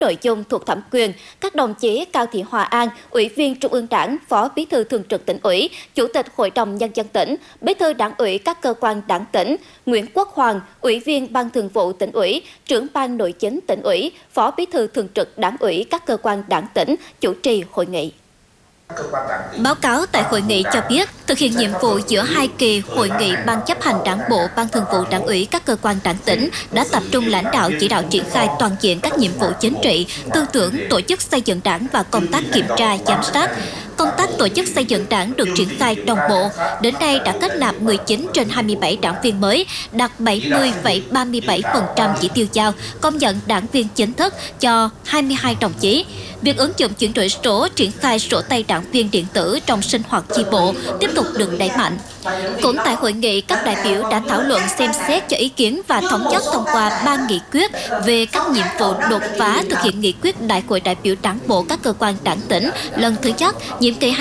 nội dung thuộc thẩm quyền, các đồng chí Cao Thị Hòa An, Ủy viên Trung ương Đảng, Phó Bí thư Thường trực Tỉnh ủy, Chủ tịch Hội đồng Nhân dân tỉnh, Bí thư Đảng ủy các cơ quan Đảng tỉnh, Nguyễn Quốc Hoàng, Ủy viên Ban Thường vụ Tỉnh ủy, Trưởng Ban Nội chính Tỉnh ủy, Phó Bí thư Thường trực Đảng ủy các cơ quan Đảng tỉnh chủ trì hội nghị. Báo cáo tại hội nghị cho biết, thực hiện nhiệm vụ giữa hai kỳ, Hội nghị Ban chấp hành Đảng bộ, Ban Thường vụ Đảng ủy các cơ quan Đảng tỉnh đã tập trung lãnh đạo chỉ đạo triển khai toàn diện các nhiệm vụ chính trị, tư tưởng, tổ chức xây dựng Đảng và công tác kiểm tra, giám sát. Công tác tổ chức xây dựng Đảng được triển khai đồng bộ. Đến nay đã kết nạp 19 trên 27 đảng viên mới, đạt 70,37% chỉ tiêu giao, công nhận đảng viên chính thức cho 22 đồng chí. Việc ứng dụng chuyển đổi số, triển khai sổ tay đảng viên điện tử trong sinh hoạt chi bộ tiếp tục được đẩy mạnh. Cũng tại hội nghị, các đại biểu đã thảo luận xem xét cho ý kiến và thống nhất thông qua 3 nghị quyết về các nhiệm vụ đột phá thực hiện nghị quyết Đại hội đại biểu Đảng bộ các cơ quan Đảng tỉnh lần thứ nhất, nhiệm kỳ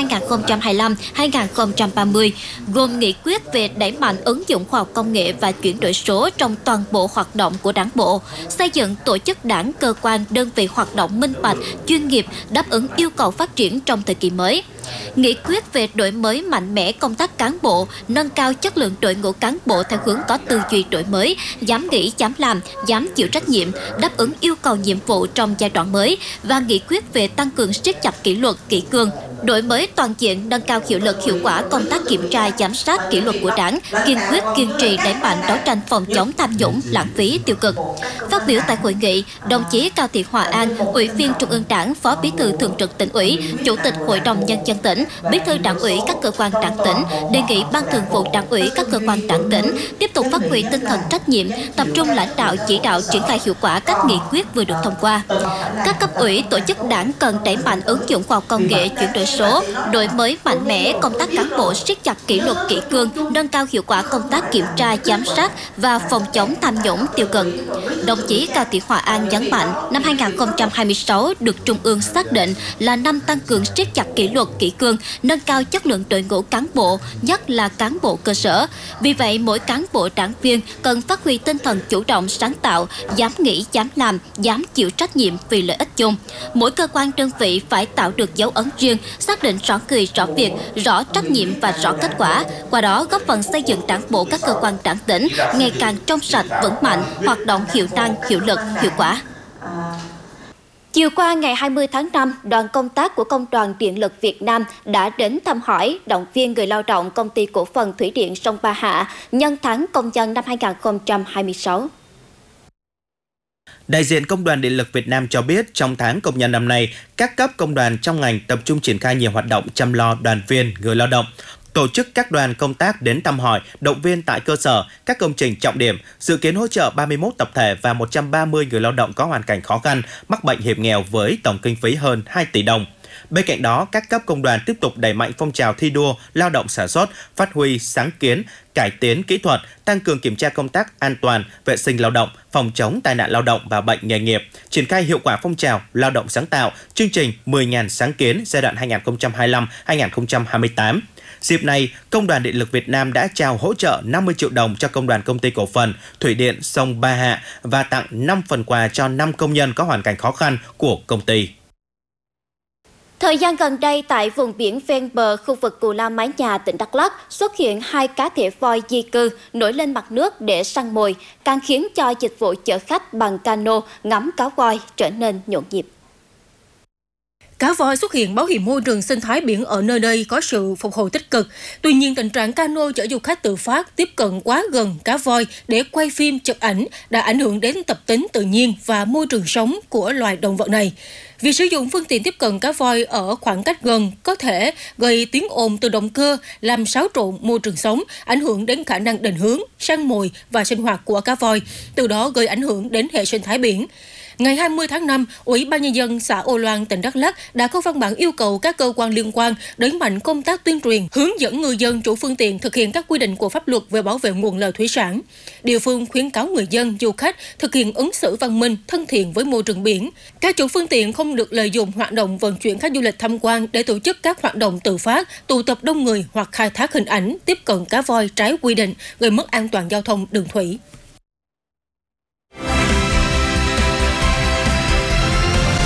2025-2030, gồm nghị quyết về đẩy mạnh ứng dụng khoa học công nghệ và chuyển đổi số trong toàn bộ hoạt động của Đảng bộ, xây dựng tổ chức Đảng, cơ quan, đơn vị hoạt động minh bạch, chuyên nghiệp, đáp ứng yêu cầu phát triển trong thời kỳ mới. Nghị quyết về đổi mới mạnh mẽ công tác cán bộ, nâng cao chất lượng đội ngũ cán bộ theo hướng có tư duy đổi mới, dám nghĩ, dám làm, dám chịu trách nhiệm, đáp ứng yêu cầu nhiệm vụ trong giai đoạn mới, và nghị quyết về tăng cường siết chặt kỷ luật, kỷ cương, đổi mới toàn diện, nâng cao hiệu lực hiệu quả công tác kiểm tra, giám sát kỷ luật của Đảng, kiên quyết kiên trì đẩy mạnh đấu tranh phòng chống tham nhũng, lãng phí, tiêu cực. Phát biểu tại hội nghị, đồng chí Cao Thị Hòa An, Ủy viên Trung ương Đảng, Phó Bí thư Thường trực Tỉnh ủy, Chủ tịch Hội đồng Nhân dân tỉnh, Bí thư Đảng ủy các cơ quan Đảng tỉnh đề nghị Ban Thường vụ Đảng ủy các cơ quan Đảng tỉnh tiếp tục phát huy tinh thần trách nhiệm, tập trung lãnh đạo chỉ đạo triển khai hiệu quả các nghị quyết vừa được thông qua. Các cấp ủy, tổ chức Đảng cần đẩy mạnh ứng dụng khoa học công nghệ, chuyển đổi số, đổi mới mạnh mẽ công tác cán bộ, siết chặt kỷ luật kỷ cương, nâng cao hiệu quả công tác kiểm tra, giám sát và phòng chống tham nhũng tiêu cực. Đồng chí Cao Thị Hòa An nhấn mạnh, năm 2026 được Trung ương xác định là năm tăng cường siết chặt kỷ luật kỷ cương, nâng cao chất lượng đội ngũ cán bộ, nhất là cán bộ cơ sở. Vì vậy, mỗi cán bộ đảng viên cần phát huy tinh thần chủ động, sáng tạo, dám nghĩ, dám làm, dám chịu trách nhiệm vì lợi ích chung. Mỗi cơ quan đơn vị phải tạo được dấu ấn riêng, xác định rõ người, rõ việc, rõ trách nhiệm và rõ kết quả. Qua đó góp phần xây dựng Đảng bộ các cơ quan Đảng tỉnh ngày càng trong sạch, vững mạnh, hoạt động hiệu năng, hiệu lực, hiệu quả. Chiều qua ngày 20 tháng 5, đoàn công tác của Công đoàn Điện lực Việt Nam đã đến thăm hỏi, động viên người lao động Công ty Cổ phần Thủy điện sông Ba Hạ nhân tháng công nhân năm 2026. Đại diện Công đoàn Điện lực Việt Nam cho biết, trong tháng công nhân năm nay, các cấp công đoàn trong ngành tập trung triển khai nhiều hoạt động chăm lo đoàn viên, người lao động, tổ chức các đoàn công tác đến thăm hỏi, động viên tại cơ sở, các công trình trọng điểm, dự kiến hỗ trợ 31 tập thể và 130 người lao động có hoàn cảnh khó khăn, mắc bệnh hiểm nghèo với tổng kinh phí hơn 2 tỷ đồng. Bên cạnh đó, các cấp công đoàn tiếp tục đẩy mạnh phong trào thi đua, lao động sản xuất, phát huy sáng kiến, cải tiến kỹ thuật, tăng cường kiểm tra công tác an toàn, vệ sinh lao động, phòng chống tai nạn lao động và bệnh nghề nghiệp, triển khai hiệu quả phong trào lao động sáng tạo, chương trình 10.000 sáng kiến giai đoạn 2025-2028. Dịp này, Công đoàn Điện lực Việt Nam đã trao hỗ trợ 50 triệu đồng cho Công đoàn Công ty Cổ phần Thủy điện sông Ba Hạ và tặng 5 phần quà cho 5 công nhân có hoàn cảnh khó khăn của công ty. Thời gian gần đây, tại vùng biển ven bờ khu vực Cù Lao Mái Nhà, tỉnh Đắk Lắk xuất hiện 2 cá thể voi di cư nổi lên mặt nước để săn mồi, càng khiến cho dịch vụ chở khách bằng cano ngắm cá voi trở nên nhộn nhịp. Cá voi xuất hiện báo hiệu môi trường sinh thái biển ở nơi đây có sự phục hồi tích cực. Tuy nhiên, tình trạng cano chở du khách tự phát tiếp cận quá gần cá voi để quay phim, chụp ảnh đã ảnh hưởng đến tập tính tự nhiên và môi trường sống của loài động vật này. Việc sử dụng phương tiện tiếp cận cá voi ở khoảng cách gần có thể gây tiếng ồn từ động cơ, làm xáo trộn môi trường sống, ảnh hưởng đến khả năng định hướng, săn mồi và sinh hoạt của cá voi, từ đó gây ảnh hưởng đến hệ sinh thái biển. Ngày 20 tháng 5, Ủy ban Nhân dân xã Âu Loan, tỉnh Đắk Lắk đã có văn bản yêu cầu các cơ quan liên quan đẩy mạnh công tác tuyên truyền, hướng dẫn người dân chủ phương tiện thực hiện các quy định của pháp luật về bảo vệ nguồn lợi thủy sản. Địa phương khuyến cáo người dân, du khách thực hiện ứng xử văn minh, thân thiện với môi trường biển. Các chủ phương tiện không được lợi dụng hoạt động vận chuyển khách du lịch tham quan để tổ chức các hoạt động tự phát, tụ tập đông người hoặc khai thác hình ảnh, tiếp cận cá voi trái quy định, gây mất an toàn giao thông đường thủy.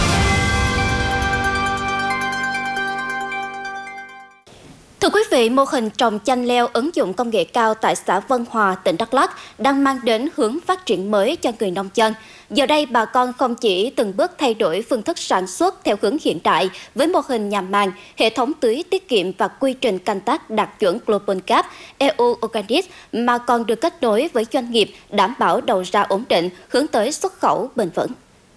Thưa quý vị, mô hình trồng chanh leo ứng dụng công nghệ cao tại xã Vân Hòa, tỉnh Đắk Lắk đang mang đến hướng phát triển mới cho người nông dân. Giờ đây, bà con không chỉ từng bước thay đổi phương thức sản xuất theo hướng hiện đại với mô hình nhà màng, hệ thống tưới tiết kiệm và quy trình canh tác đạt chuẩn Global Gap, EU Organic, mà còn được kết nối với doanh nghiệp đảm bảo đầu ra ổn định, hướng tới xuất khẩu bền vững.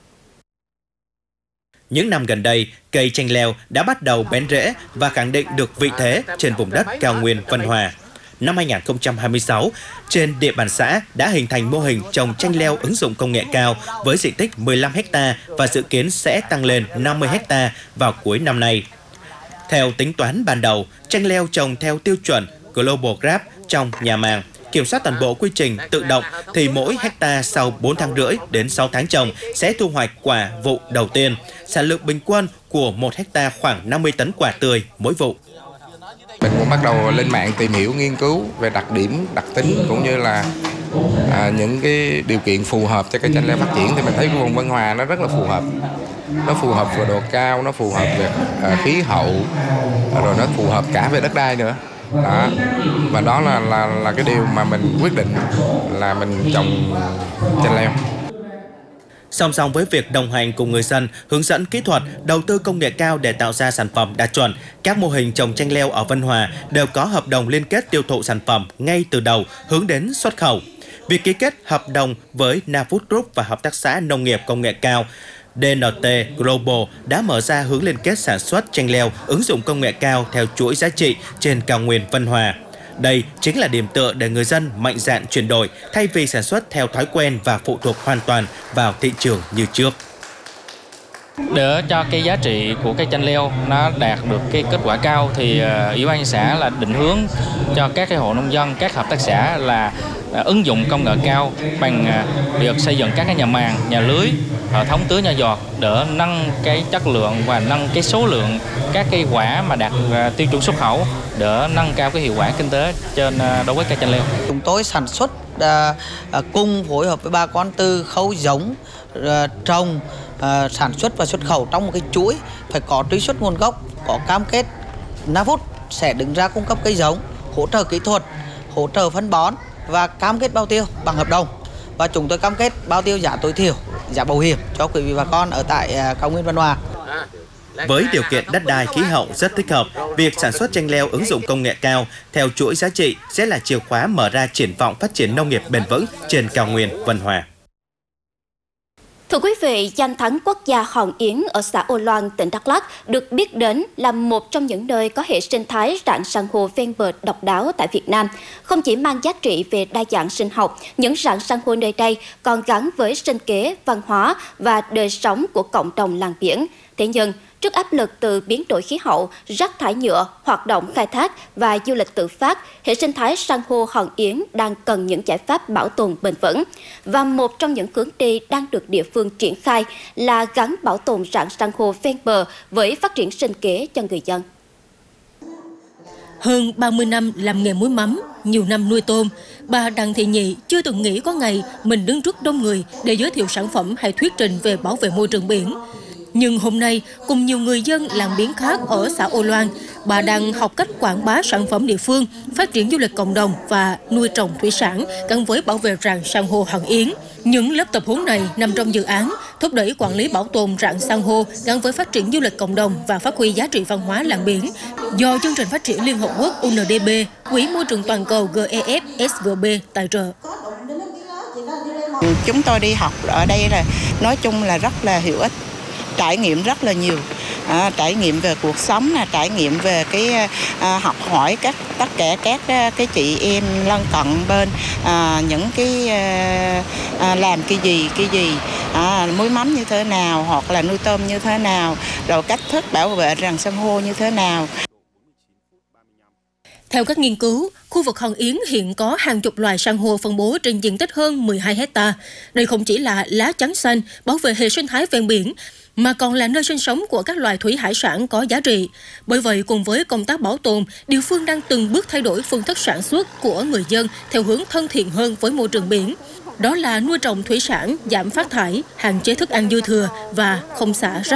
Những năm gần đây, cây chanh leo đã bắt đầu bén rễ và khẳng định được vị thế trên vùng đất cao nguyên Vân Hòa. Năm 2026, trên địa bàn xã đã hình thành mô hình trồng chanh leo ứng dụng công nghệ cao với diện tích 15 ha và dự kiến sẽ tăng lên 50 ha vào cuối năm nay. Theo tính toán ban đầu, chanh leo trồng theo tiêu chuẩn Global Gap trong nhà màng, kiểm soát toàn bộ quy trình tự động thì mỗi hecta sau 4 tháng rưỡi đến 6 tháng trồng sẽ thu hoạch quả vụ đầu tiên. Sản lượng bình quân của 1 hecta khoảng 50 tấn quả tươi mỗi vụ. Mình cũng bắt đầu lên mạng tìm hiểu, nghiên cứu về đặc điểm, đặc tính cũng như là những cái điều kiện phù hợp cho cây chanh leo phát triển, thì mình thấy cái vùng Vân Hòa nó rất là phù hợp. Nó phù hợp về độ cao, nó phù hợp về khí hậu, rồi nó phù hợp cả về đất đai nữa. Đó. Và đó là cái điều mà mình quyết định là mình trồng chanh leo. Song song với việc đồng hành cùng người dân, hướng dẫn kỹ thuật, đầu tư công nghệ cao để tạo ra sản phẩm đạt chuẩn, các mô hình trồng chanh leo ở Vân Hòa đều có hợp đồng liên kết tiêu thụ sản phẩm ngay từ đầu hướng đến xuất khẩu. Việc ký kết hợp đồng với Nafood Group và Hợp tác xã Nông nghiệp Công nghệ cao DNT Global đã mở ra hướng liên kết sản xuất chanh leo ứng dụng công nghệ cao theo chuỗi giá trị trên cao nguyên Vân Hòa. Đây chính là điểm tựa để người dân mạnh dạn chuyển đổi thay vì sản xuất theo thói quen và phụ thuộc hoàn toàn vào thị trường như trước. Để cho cái giá trị của cây chanh leo nó đạt được cái kết quả cao thì Ủy ban nhân xã là định hướng cho các cái hộ nông dân, các hợp tác xã là ứng dụng công nghệ cao bằng việc xây dựng các cái nhà màng, nhà lưới, hệ thống tưới nhỏ giọt để nâng cái chất lượng và nâng cái số lượng các cây quả mà đạt tiêu chuẩn xuất khẩu để nâng cao cái hiệu quả kinh tế trên đối với cây chanh leo. Chúng tôi sản xuất cùng phối hợp với bà con từ khâu giống, trồng, sản xuất và xuất khẩu trong một cái chuỗi, phải có truy xuất nguồn gốc, có cam kết Nafood sẽ đứng ra cung cấp cây giống, hỗ trợ kỹ thuật, hỗ trợ phân bón và cam kết bao tiêu bằng hợp đồng. Và chúng tôi cam kết bao tiêu giá tối thiểu, giá bảo hiểm cho quý vị bà con ở tại cao nguyên Vân Hòa. Với điều kiện đất đai khí hậu rất thích hợp, việc sản xuất chanh leo ứng dụng công nghệ cao theo chuỗi giá trị sẽ là chìa khóa mở ra triển vọng phát triển nông nghiệp bền vững trên cao nguyên Vân Hòa. Thưa quý vị, danh thắng quốc gia Hòn Yến ở xã Ô Loan, tỉnh Đắk Lắk được biết đến là một trong những nơi có hệ sinh thái rạn san hô ven bờ độc đáo tại Việt Nam. Không chỉ mang giá trị về đa dạng sinh học, những rạn san hô nơi đây còn gắn với sinh kế, văn hóa và đời sống của cộng đồng làng biển. Thế nhưng, trước áp lực từ biến đổi khí hậu, rác thải nhựa, hoạt động khai thác và du lịch tự phát, hệ sinh thái san hô Hòn Yến đang cần những giải pháp bảo tồn bền vững. Và một trong những hướng đi đang được địa phương triển khai là gắn bảo tồn rạn san hô ven bờ với phát triển sinh kế cho người dân. Hơn 30 năm làm nghề muối mắm, nhiều năm nuôi tôm, bà Đặng Thị Nhị chưa từng nghĩ có ngày mình đứng trước đông người để giới thiệu sản phẩm hay thuyết trình về bảo vệ môi trường biển. Nhưng hôm nay, cùng nhiều người dân làng biển khác ở xã Ô Loan, bà đang học cách quảng bá sản phẩm địa phương, phát triển du lịch cộng đồng và nuôi trồng thủy sản gắn với bảo vệ rạn san hô Hòn Yến. Những lớp tập huấn này nằm trong dự án thúc đẩy quản lý bảo tồn rạn san hô gắn với phát triển du lịch cộng đồng và phát huy giá trị văn hóa làng biển do chương trình phát triển Liên Hợp Quốc UNDP, Quỹ môi trường toàn cầu GEF SGB tài trợ. Chúng tôi đi học ở đây là nói chung là rất là hữu ích, trải nghiệm rất là nhiều, trải nghiệm về cuộc sống, trải nghiệm về cái học hỏi tất cả các cái chị em lân cận bên những cái làm cái gì muối mắm như thế nào hoặc là nuôi tôm như thế nào, rồi cách thức bảo vệ rạn san hô như thế nào. Theo các nghiên cứu, khu vực Hòn Yến hiện có hàng chục loài san hô phân bố trên diện tích hơn 12 hecta. Đây không chỉ là lá chắn xanh bảo vệ hệ sinh thái ven biển, mà còn là nơi sinh sống của các loài thủy hải sản có giá trị. Bởi vậy, cùng với công tác bảo tồn, địa phương đang từng bước thay đổi phương thức sản xuất của người dân theo hướng thân thiện hơn với môi trường biển. Đó là nuôi trồng thủy sản, giảm phát thải, hạn chế thức ăn dư thừa và không xả rác